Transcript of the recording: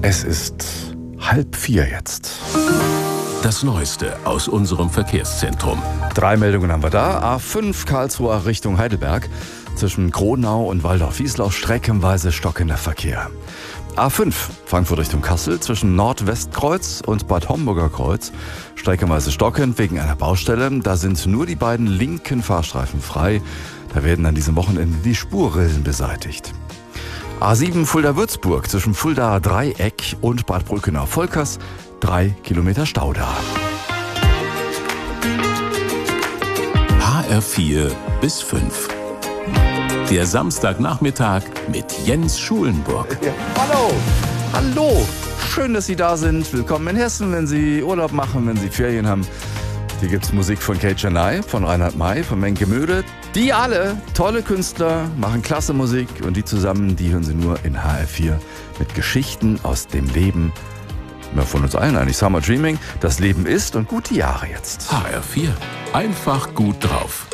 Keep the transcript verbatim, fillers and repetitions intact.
Es ist halb vier jetzt. Das Neueste aus unserem Verkehrszentrum. Drei Meldungen haben wir da. A fünf Karlsruhe Richtung Heidelberg. Zwischen Kronau und Waldorf-Wieslau streckenweise stockender Verkehr. A fünf Frankfurt Richtung Kassel zwischen Nordwestkreuz und Bad Homburger Kreuz. Streckenweise stockend wegen einer Baustelle. Da sind nur die beiden linken Fahrstreifen frei. Da werden an diesem Wochenende die Spurrillen beseitigt. A sieben Fulda-Würzburg zwischen Fuldaer Dreieck und Bad Brückenau-Volkers. Drei Kilometer Stau da. H R vier bis fünf. Der Samstagnachmittag mit Jens Schulenburg. Ja, hallo, hallo. Schön, dass Sie da sind. Willkommen in Hessen, wenn Sie Urlaub machen, wenn Sie Ferien haben. Hier gibt's Musik von Kate Janai, von Reinhard May, von Menke Möde. Die alle, tolle Künstler, machen klasse Musik. Und die zusammen, die hören Sie nur in H R vier mit Geschichten aus dem Leben. Ja, von uns allen eigentlich. Summer Dreaming, das Leben ist und gute Jahre jetzt. H R vier. Einfach gut drauf.